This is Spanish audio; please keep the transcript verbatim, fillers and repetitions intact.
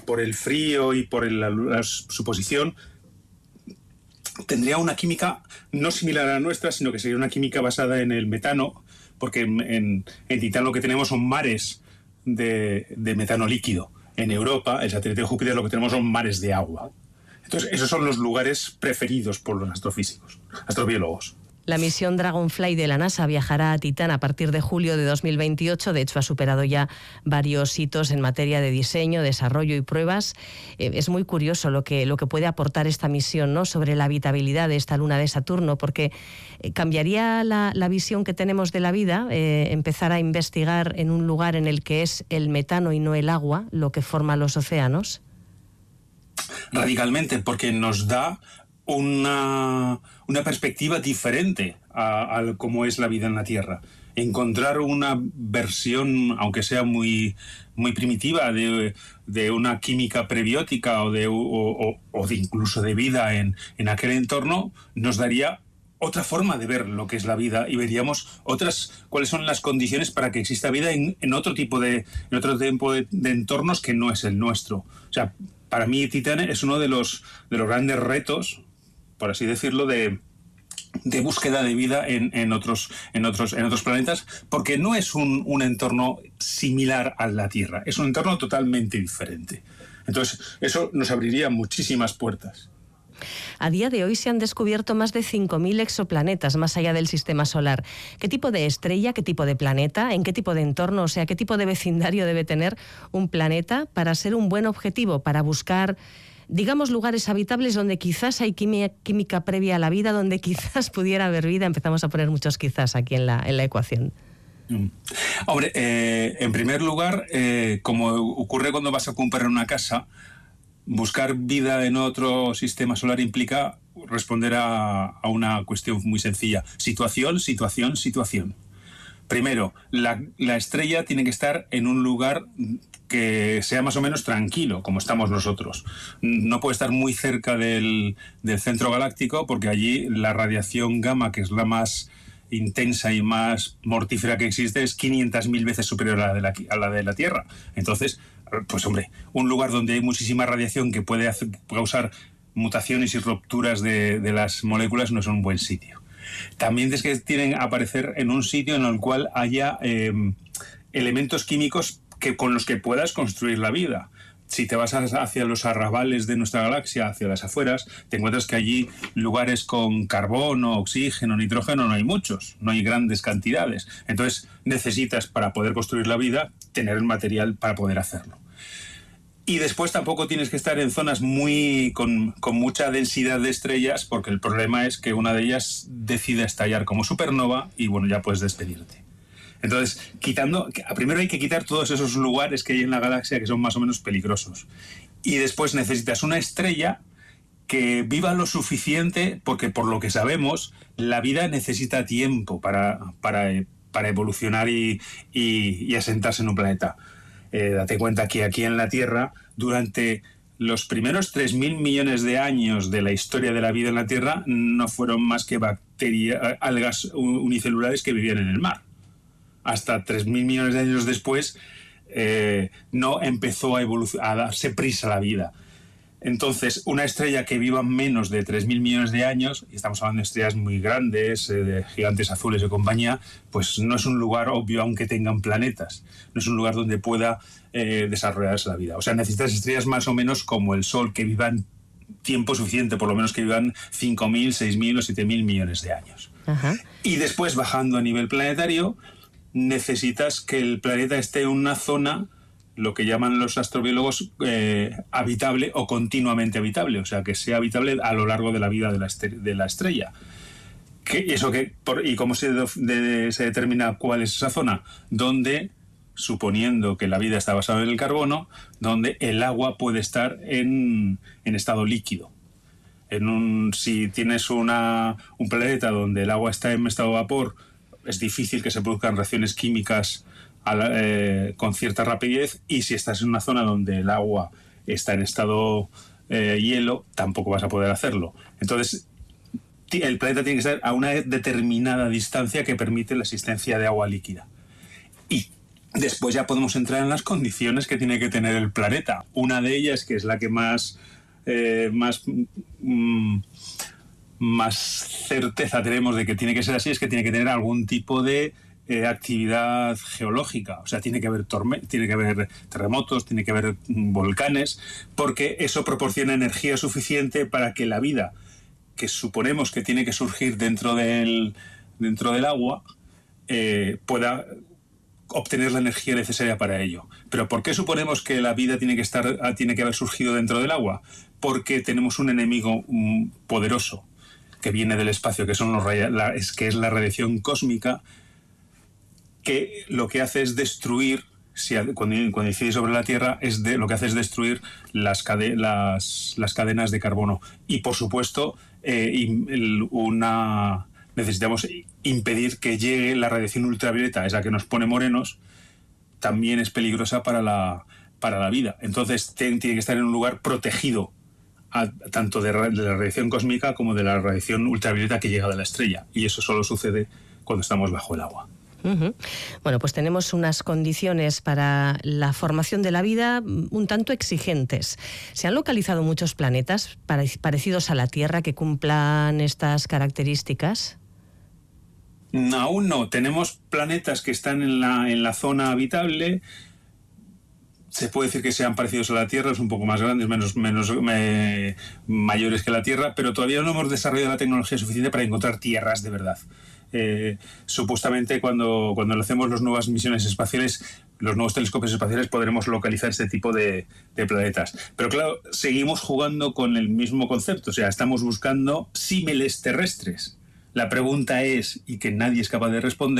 por el frío y por el, la, la, su posición, tendría una química no similar a la nuestra, sino que sería una química basada en el metano, porque en, en, en Titán lo que tenemos son mares de, de metano líquido. En Europa, el satélite de Júpiter, lo que tenemos son mares de agua. Entonces, esos son los lugares preferidos por los astrofísicos, astrobiólogos. La misión Dragonfly de la NASA viajará a Titán a partir de julio de dos mil veintiocho. De hecho, ha superado ya varios hitos en materia de diseño, desarrollo y pruebas. Eh, es muy curioso lo que, lo que puede aportar esta misión, ¿no?, sobre la habitabilidad de esta luna de Saturno, porque eh, cambiaría la, la visión que tenemos de la vida, eh, empezar a investigar en un lugar en el que es el metano y no el agua lo que forma los océanos. Radicalmente, porque nos da una, una perspectiva diferente a, a cómo es la vida en la Tierra. Encontrar una versión, aunque sea muy, muy primitiva, de, de una química prebiótica o de, o, o, o de incluso de vida en, en aquel entorno, nos daría otra forma de ver lo que es la vida y veríamos otras cuáles son las condiciones para que exista vida en, en otro tipo de en otro tipo de, de entornos que no es el nuestro. O sea, para mí Titán es uno de los de los grandes retos, por así decirlo, de, de búsqueda de vida en, en otros en otros en otros planetas, porque no es un, un entorno similar a la Tierra, es un entorno totalmente diferente. Entonces, eso nos abriría muchísimas puertas. A día de hoy se han descubierto más de cinco mil exoplanetas más allá del sistema solar. ¿Qué tipo de estrella, qué tipo de planeta, en qué tipo de entorno, o sea, qué tipo de vecindario debe tener un planeta para ser un buen objetivo, para buscar, digamos, lugares habitables donde quizás hay química, química previa a la vida, donde quizás pudiera haber vida? Empezamos a poner muchos quizás aquí en la, en la ecuación. Mm. Hombre, eh, en primer lugar, eh, como ocurre cuando vas a comprar una casa, buscar vida en otro sistema solar implica responder a, a una cuestión muy sencilla. Situación, situación, situación. Primero, la, la estrella tiene que estar en un lugar que sea más o menos tranquilo, como estamos nosotros. No puede estar muy cerca del, del centro galáctico, porque allí la radiación gamma, que es la más intensa y más mortífera que existe, es quinientas mil veces superior a la de la, a la, de la Tierra. Entonces, pues hombre, un lugar donde hay muchísima radiación que puede hacer, causar mutaciones y rupturas de, de las moléculas no es un buen sitio. También es que tienen que aparecer en un sitio en el cual haya eh, elementos químicos que, con los que puedas construir la vida. Si te vas hacia los arrabales de nuestra galaxia, hacia las afueras, te encuentras que allí lugares con carbono, oxígeno, nitrógeno no hay muchos, no hay grandes cantidades. Entonces necesitas, para poder construir la vida, tener el material para poder hacerlo. Y después tampoco tienes que estar en zonas muy con, con mucha densidad de estrellas, porque el problema es que una de ellas decide estallar como supernova y bueno, ya puedes despedirte. Entonces, quitando, primero hay que quitar todos esos lugares que hay en la galaxia que son más o menos peligrosos. Y después necesitas una estrella que viva lo suficiente, porque por lo que sabemos, la vida necesita tiempo para, para, para evolucionar y, y, y asentarse en un planeta. Eh, date cuenta que aquí en la Tierra, durante los primeros tres mil millones de años de la historia de la vida en la Tierra, no fueron más que bacterias, algas unicelulares que vivían en el mar. Hasta tres mil millones de años después eh, no empezó a, a darse prisa la vida. Entonces, una estrella que viva menos de tres mil millones de años, y estamos hablando de estrellas muy grandes, eh, de gigantes azules de compañía, pues no es un lugar obvio aunque tengan planetas. No es un lugar donde pueda eh, desarrollarse la vida. O sea, necesitas estrellas más o menos como el Sol, que vivan tiempo suficiente, por lo menos que vivan cinco mil, seis mil o siete mil millones de años. Ajá. Y después, bajando a nivel planetario, necesitas que el planeta esté en una zona, lo que llaman los astrobiólogos, eh, habitable o continuamente habitable, o sea, que sea habitable a lo largo de la vida de la, de la estrella. ¿Qué, eso que, por, ¿Y cómo se, de, se determina cuál es esa zona? Donde, suponiendo que la vida está basada en el carbono, donde el agua puede estar en, en estado líquido. En un, si tienes una, un planeta donde el agua está en estado vapor, es difícil que se produzcan reacciones químicas a la, eh, con cierta rapidez, y si estás en una zona donde el agua está en estado eh, hielo, tampoco vas a poder hacerlo. Entonces, el planeta tiene que estar a una determinada distancia que permite la existencia de agua líquida. Y después ya podemos entrar en las condiciones que tiene que tener el planeta. Una de ellas, que es la que más, eh, más, mm, más certeza tenemos de que tiene que ser así, es que tiene que tener algún tipo de eh, actividad geológica. O sea, tiene que haber torme- tiene que haber terremotos, tiene que haber mm, volcanes, porque eso proporciona energía suficiente para que la vida, que suponemos que tiene que surgir dentro del, dentro del agua, eh, pueda obtener la energía necesaria para ello. ¿Pero por qué suponemos que la vida tiene que estar, tiene que haber surgido dentro del agua? Porque tenemos un enemigo um, poderoso que viene del espacio, que son los raya, la, es, que es la radiación cósmica, que lo que hace es destruir, si, cuando, cuando incide sobre la Tierra, es de, lo que hace es destruir las, cade, las, las cadenas de carbono. Y por supuesto, eh, el, una... necesitamos impedir que llegue la radiación ultravioleta, esa que nos pone morenos, también es peligrosa para la, para la vida. Entonces tiene que estar en un lugar protegido, a, tanto de, de la radiación cósmica como de la radiación ultravioleta que llega de la estrella. Y eso solo sucede cuando estamos bajo el agua. Uh-huh. Bueno, pues tenemos unas condiciones para la formación de la vida un tanto exigentes. ¿Se han localizado muchos planetas parecidos a la Tierra que cumplan estas características? Aún no. Tenemos planetas que están en la, en la zona habitable. Se puede decir que sean parecidos a la Tierra, es un poco más grandes, menos, menos me, mayores que la Tierra, pero todavía no hemos desarrollado la tecnología suficiente para encontrar tierras de verdad. Eh, supuestamente cuando, cuando hacemos las nuevas misiones espaciales, los nuevos telescopios espaciales, podremos localizar este tipo de, de planetas. Pero claro, seguimos jugando con el mismo concepto, o sea, estamos buscando símiles terrestres. La pregunta es, y que nadie es capaz de responder,